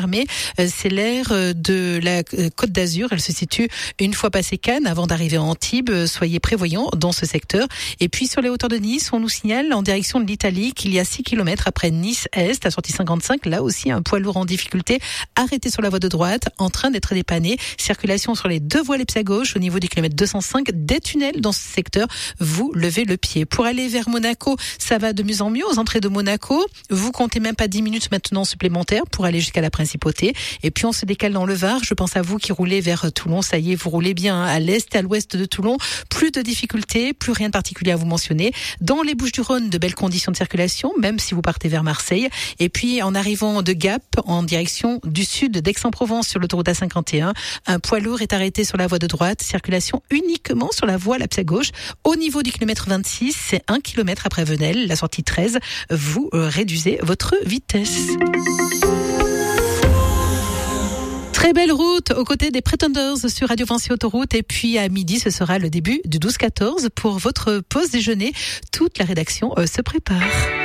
fermée. C'est l'aire de la Côte d'Azur. Elle se situe une fois passé Cannes avant d'arriver à Antibes. Soyez prévoyants dans ce secteur. Et puis sur les hauteurs de Nice, on nous signale en direction de l'Italie qu'il y a 6 km après Nice-Est, à sortie 55. Là aussi, un poids lourd en difficulté arrêté sur la voie de droite, en train d'être dépanné. Circulation sur les deux voies à gauche au niveau du kilomètre 205. Des tunnels dans ce secteur. Vous levez le pied. Pour aller vers Monaco, ça va de mieux en mieux aux entrées de Monaco. Vous comptez même pas 10 minutes maintenant supplémentaires pour aller jusqu'à la Principauté. Et puis on se décale dans le Var. Je pense à vous qui roulez vers Toulon. Ça y est, vous roulez bien à l'est et à l'ouest de Toulon. Plus de difficultés, plus rien de particulier à vous mentionner. Dans les Bouches-du-Rhône, de belles conditions de circulation, même si vous partez vers Marseille. Et puis en arrivant de Gap en direction du sud d'Aix-en-Provence sur l'autoroute A51, un poids lourd est arrêté sur la voie de droite. Circulation uniquement sur la voie à gauche. Au niveau du kilomètre 26, c'est 1 kilomètre après Venelle, la sortie 13. Vous réduisez votre vitesse. Très belle route aux côtés des Pretenders sur Radio Vinci Autoroute. Et puis à midi, ce sera le début du 12-14 pour votre pause déjeuner. Toute la rédaction se prépare.